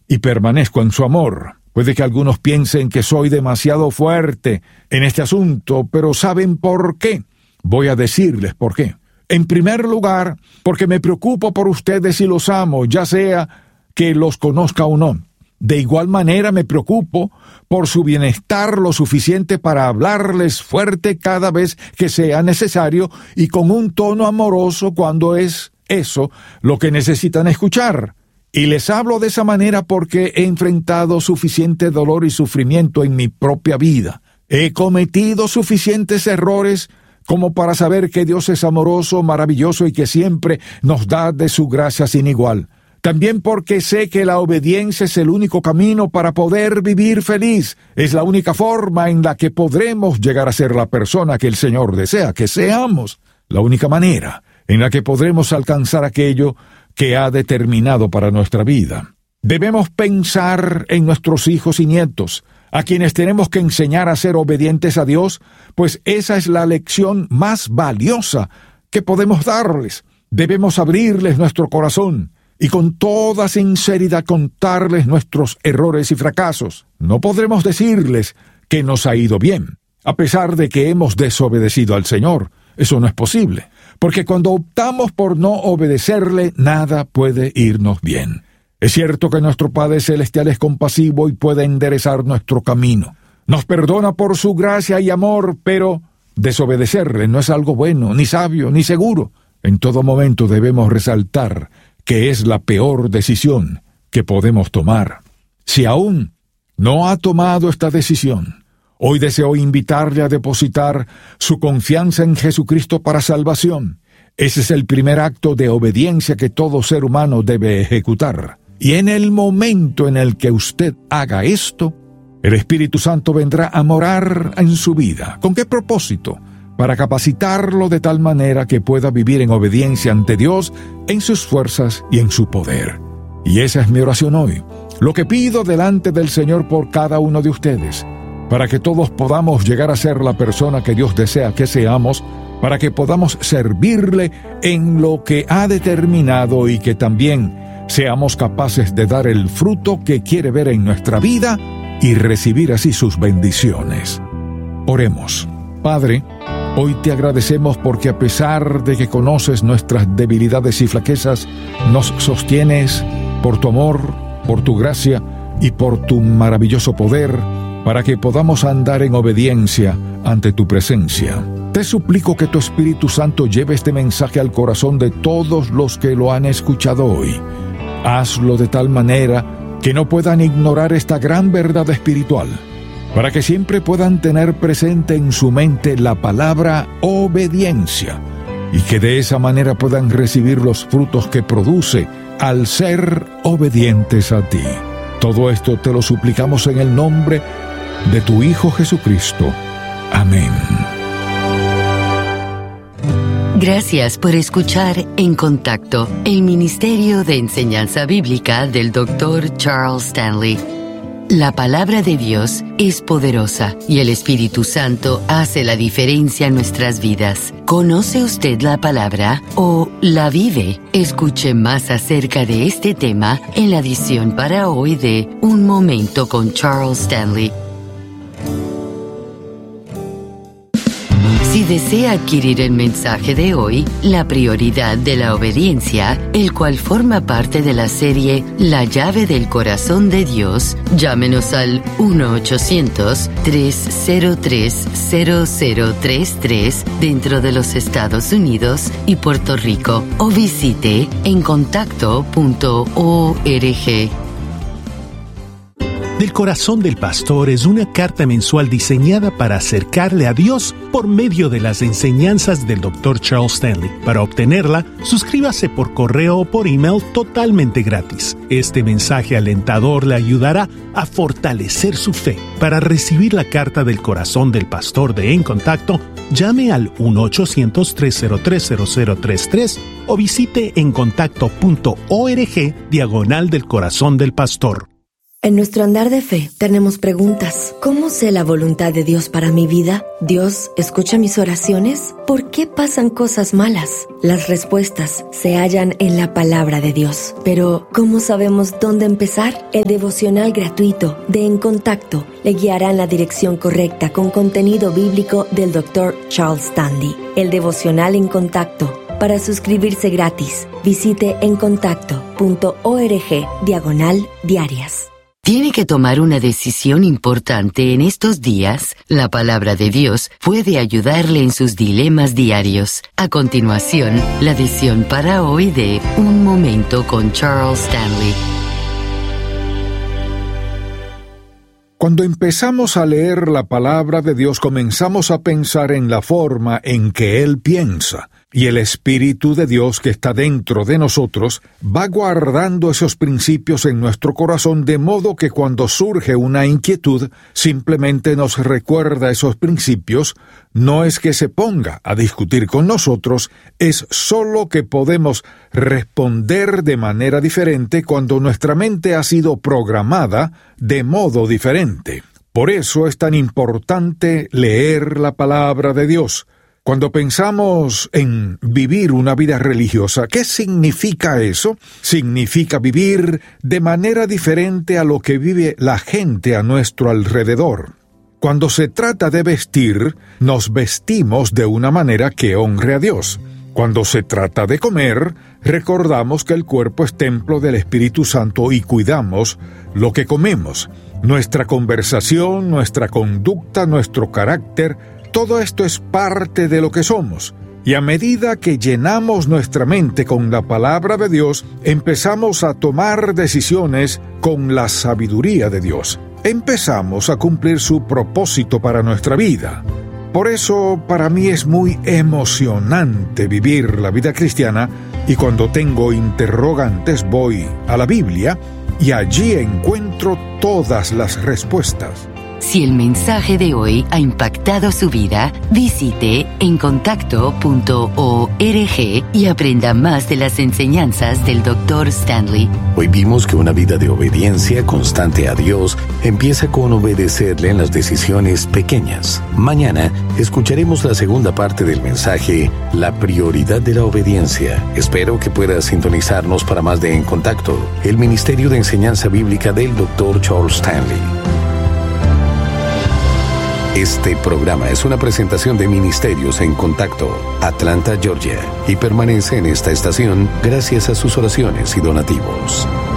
y permanezco en su amor. Puede que algunos piensen que soy demasiado fuerte en este asunto, pero ¿saben por qué? Voy a decirles por qué. En primer lugar, porque me preocupo por ustedes y los amo, ya sea que los conozca o no. De igual manera me preocupo por su bienestar lo suficiente para hablarles fuerte cada vez que sea necesario y con un tono amoroso cuando es eso lo que necesitan escuchar. Y les hablo de esa manera porque he enfrentado suficiente dolor y sufrimiento en mi propia vida. He cometido suficientes errores como para saber que Dios es amoroso, maravilloso y que siempre nos da de su gracia sin igual. También porque sé que la obediencia es el único camino para poder vivir feliz. Es la única forma en la que podremos llegar a ser la persona que el Señor desea que seamos. La única manera en la que podremos alcanzar aquello que ha determinado para nuestra vida. Debemos pensar en nuestros hijos y nietos, a quienes tenemos que enseñar a ser obedientes a Dios, pues esa es la lección más valiosa que podemos darles. Debemos abrirles nuestro corazón y con toda sinceridad contarles nuestros errores y fracasos. No podremos decirles que nos ha ido bien, a pesar de que hemos desobedecido al Señor. Eso no es posible, porque cuando optamos por no obedecerle, nada puede irnos bien. Es cierto que nuestro Padre Celestial es compasivo y puede enderezar nuestro camino. Nos perdona por su gracia y amor, pero desobedecerle no es algo bueno, ni sabio, ni seguro. En todo momento debemos resaltar que es la peor decisión que podemos tomar. Si aún no ha tomado esta decisión, hoy deseo invitarle a depositar su confianza en Jesucristo para salvación. Ese es el primer acto de obediencia que todo ser humano debe ejecutar. Y en el momento en el que usted haga esto, el Espíritu Santo vendrá a morar en su vida. ¿Con qué propósito? Para capacitarlo de tal manera que pueda vivir en obediencia ante Dios, en sus fuerzas y en su poder. Y esa es mi oración hoy. Lo que pido delante del Señor por cada uno de ustedes, para que todos podamos llegar a ser la persona que Dios desea que seamos, para que podamos servirle en lo que ha determinado y que también seamos capaces de dar el fruto que quiere ver en nuestra vida y recibir así sus bendiciones. Oremos. Padre, hoy te agradecemos porque a pesar de que conoces nuestras debilidades y flaquezas, nos sostienes por tu amor, por tu gracia y por tu maravilloso poder, para que podamos andar en obediencia ante tu presencia. Te suplico que tu Espíritu Santo lleve este mensaje al corazón de todos los que lo han escuchado hoy. Hazlo de tal manera que no puedan ignorar esta gran verdad espiritual, para que siempre puedan tener presente en su mente la palabra obediencia, y que de esa manera puedan recibir los frutos que produce al ser obedientes a ti. Todo esto te lo suplicamos en el nombre de tu Hijo Jesucristo. Amén. Gracias por escuchar En Contacto, el Ministerio de Enseñanza Bíblica del Dr. Charles Stanley. La palabra de Dios es poderosa y el Espíritu Santo hace la diferencia en nuestras vidas. ¿Conoce usted la palabra o la vive? Escuche más acerca de este tema en la edición para hoy de Un Momento con Charles Stanley. Si desea adquirir el mensaje de hoy, La prioridad de la obediencia, el cual forma parte de la serie La llave del corazón de Dios, llámenos al 1-800-303-0033 dentro de los Estados Unidos y Puerto Rico o visite encontacto.org. Del Corazón del Pastor es una carta mensual diseñada para acercarle a Dios por medio de las enseñanzas del Dr. Charles Stanley. Para obtenerla, suscríbase por correo o por email totalmente gratis. Este mensaje alentador le ayudará a fortalecer su fe. Para recibir la carta del Corazón del Pastor de En Contacto, llame al 1-800-303-0033 o visite encontacto.org/del Corazón del Pastor. En nuestro andar de fe tenemos preguntas. ¿Cómo sé la voluntad de Dios para mi vida? ¿Dios escucha mis oraciones? ¿Por qué pasan cosas malas? Las respuestas se hallan en la palabra de Dios. Pero, ¿cómo sabemos dónde empezar? El devocional gratuito de En Contacto le guiará en la dirección correcta con contenido bíblico del Dr. Charles Stanley. El devocional En Contacto. Para suscribirse gratis, visite encontacto.org/diarias. ¿Tiene que tomar una decisión importante en estos días? La palabra de Dios puede ayudarle en sus dilemas diarios. A continuación, la decisión para hoy de Un Momento con Charles Stanley. Cuando empezamos a leer la palabra de Dios, comenzamos a pensar en la forma en que Él piensa, y el Espíritu de Dios que está dentro de nosotros va guardando esos principios en nuestro corazón, de modo que cuando surge una inquietud, simplemente nos recuerda esos principios. No es que se ponga a discutir con nosotros, es solo que podemos responder de manera diferente cuando nuestra mente ha sido programada de modo diferente. Por eso es tan importante leer la palabra de Dios. Cuando pensamos en vivir una vida religiosa, ¿qué significa eso? Significa vivir de manera diferente a lo que vive la gente a nuestro alrededor. Cuando se trata de vestir, nos vestimos de una manera que honre a Dios. Cuando se trata de comer, recordamos que el cuerpo es templo del Espíritu Santo y cuidamos lo que comemos. Nuestra conversación, nuestra conducta, nuestro carácter, todo esto es parte de lo que somos. Y a medida que llenamos nuestra mente con la palabra de Dios, empezamos a tomar decisiones con la sabiduría de Dios. Empezamos a cumplir su propósito para nuestra vida. Por eso, para mí es muy emocionante vivir la vida cristiana, y cuando tengo interrogantes voy a la Biblia y allí encuentro todas las respuestas. Si el mensaje de hoy ha impactado su vida, visite encontacto.org y aprenda más de las enseñanzas del Dr. Stanley. Hoy vimos que una vida de obediencia constante a Dios empieza con obedecerle en las decisiones pequeñas. Mañana escucharemos la segunda parte del mensaje, la prioridad de la obediencia. Espero que pueda sintonizarnos para más de En Contacto, el Ministerio de Enseñanza Bíblica del Dr. Charles Stanley. Este programa es una presentación de Ministerios en Contacto, Atlanta, Georgia, y permanece en esta estación gracias a sus oraciones y donativos.